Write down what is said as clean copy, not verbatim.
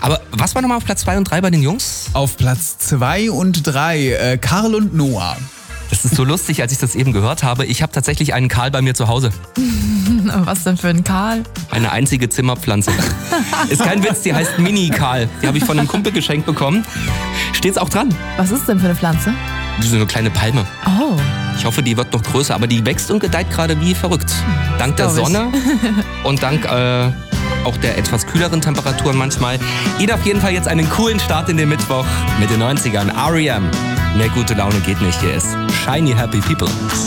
Aber was war nochmal auf Platz 2 und 3 bei den Jungs? Auf Platz 2 und 3 Karl und Noah. Das ist so lustig, als ich das eben gehört habe. Ich habe tatsächlich einen Karl bei mir zu Hause. Was denn für ein Karl? Eine einzige Zimmerpflanze. Ist kein Witz, die heißt Mini-Karl. Die habe ich von einem Kumpel geschenkt bekommen. Steht's auch dran. Was ist denn für eine Pflanze? So eine kleine Palme. Oh. Ich hoffe, die wird noch größer, aber die wächst und gedeiht gerade wie verrückt. Dank der Sonne und dank auch der etwas kühleren Temperaturen manchmal. Ihnen auf jeden Fall jetzt einen coolen Start in den Mittwoch mit den 90ern. R.E.M. Mehr gute Laune geht nicht. Hier ist Shiny Happy People.